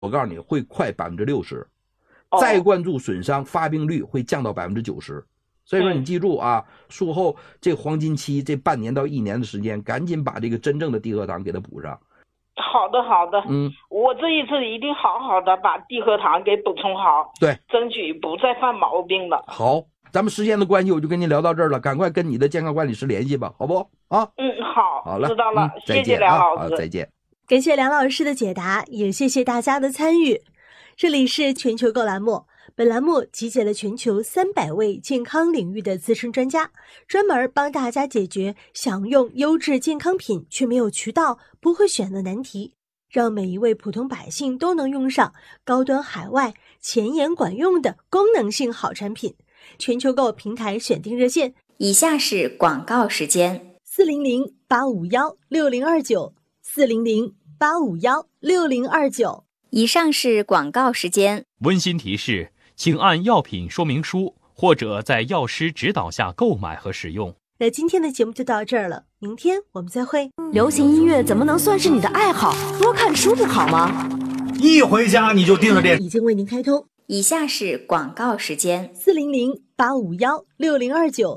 我告诉你会快60%，再灌注损伤发病率会降到90%。所以说你记住啊，术后这黄金期这半年到1年的时间，赶紧把这个真正的地核糖给它补上。 好的，我这一次一定好好的把地核糖给补充好， 对， 争取不再犯毛病了。 好，咱们时间的关系，我就跟您聊到这儿了，赶快跟你的健康管理师联系吧，好不啊？好了， 知道了， 谢谢梁老师， 再见。 感谢梁老师的解答，也谢谢大家的参与。这里是全球购栏目，本栏目集结了全球300位健康领域的资深专家，专门帮大家解决想用优质健康品却没有渠道、不会选的难题，让每一位普通百姓都能用上高端海外、前沿管用的功能性好产品。全球购平台选定热线， 以下是广告时间 ：400-851-6029 400-851-6029。 以上是广告时间。 温馨提示，请按药品说明书或者在药师指导下购买和使用。 那今天的节目就到这儿了，明天我们再会。 流行音乐怎么能算是你的爱好？多看书不好吗？ 一回家你就盯着电， 已经为您开通。 以下是广告时间 ：400-851-6029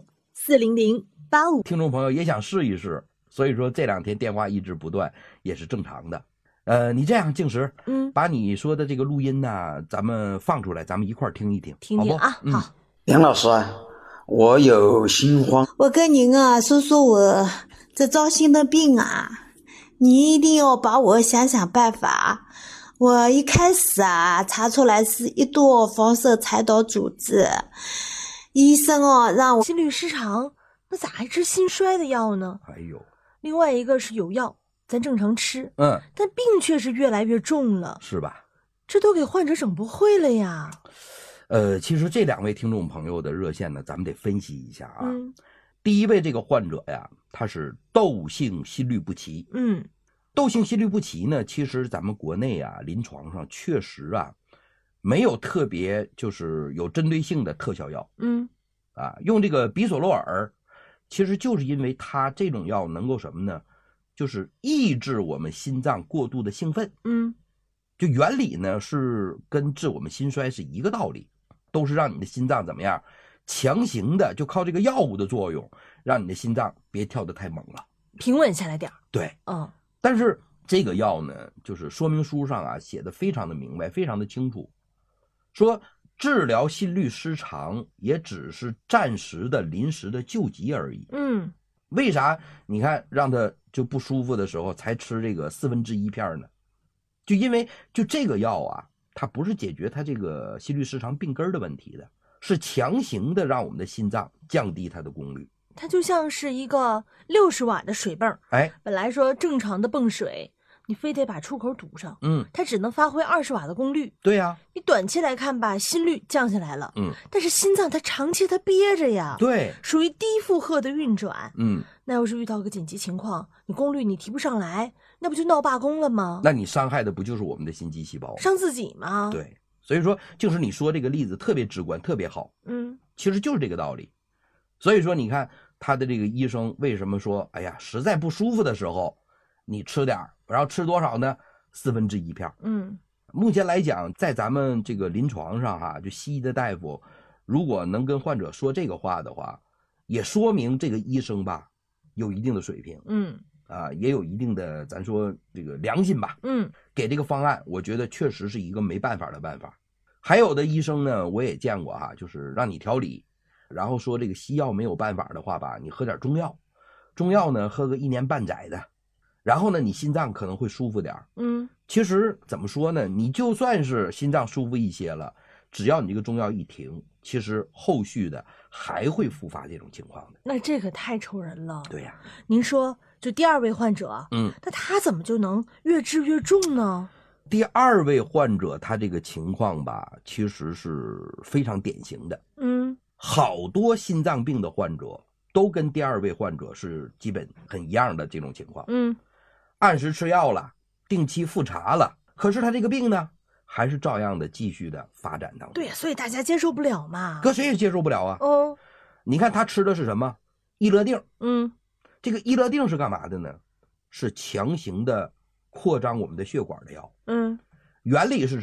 400-85。 听众朋友也想试一试，所以说这2天电话一直不断也是正常的。你这样静时，把你说的这个录音呢，咱们放出来，咱们一块儿听一听， 听听啊。好， 梁老师啊，我有心慌。 我跟您啊说说我这糟心的病啊，你一定要帮我想想办法。我一开始啊查出来是1垛放射财岛组织，医生让我心律失常，那咋还吃心衰的药呢？ 哎呦， 另外一个是有药咱正常吃，但病却是越来越重了， 是吧？ 这都给患者整不会了呀。 其实这2位听众朋友的热线呢，咱们得分析一下啊。第一位这个患者呀，他是窦性心律不齐。窦性心律不齐呢，其实咱们国内啊，临床上确实啊，没有特别就是有针对性的特效药。用这个比索洛尔，其实就是因为它这种药能够什么呢？就是抑制我们心脏过度的兴奋。就原理呢是跟治我们心衰是一个道理，都是让你的心脏怎么样，强行的就靠这个药物的作用，让你的心脏别跳得太猛了， 平稳下来点。 对，但是这个药呢，就是说明书上啊写的非常的明白，非常的清楚，说治疗心律失常也只是暂时的临时的救急而已。为啥你看让他就不舒服的时候才吃这个1/4片呢？就因为就这个药啊，它不是解决它这个心律失常病根的问题的，是强行的让我们的心脏降低它的功率。 它就像是一个60瓦的水泵，本来说正常的泵水，你非得把出口堵上，它只能发挥20瓦的功率。 对呀， 你短期来看吧，心率降下来了，但是心脏它长期它憋着呀， 对， 属于低负荷的运转， 那要是遇到个紧急情况，你功率你提不上来，那不就闹罢工了吗？ 那你伤害的不就是我们的心肌细胞， 伤自己吗？ 对，所以说就是你说这个例子特别直观，特别好，其实就是这个道理。所以说你看他的这个医生为什么说，哎呀，实在不舒服的时候你吃点，然后吃多少呢？1/4片。目前来讲，在咱们这个临床上哈，就西医的大夫如果能跟患者说这个话的话，也说明这个医生吧有一定的水平，也有一定的咱说这个良心吧，给这个方案，我觉得确实是一个没办法的办法。还有的医生呢，我也见过哈，就是让你调理，然后说这个西药没有办法的话吧，你喝点中药，中药呢喝个1年半载的，然后呢你心脏可能会舒服点。其实怎么说呢，你就算是心脏舒服一些了，只要你这个中药一停，其实后续的还会复发这种情况的。 那这可太愁人了。 对呀， 您说就第2位患者，那他怎么就能越治越重呢？ 第2位患者他这个情况吧，其实是非常典型的。好多心脏病的患者都跟第2位患者是基本很一样的这种情况。按时吃药了，定期复查了，可是他这个病呢还是照样的继续的发展当中。 对，所以大家接受不了嘛。 搁谁也接受不了啊。你看他吃的是什么？益乐定。这个益乐定是干嘛的呢？是强行的扩张我们的血管的药。 原理是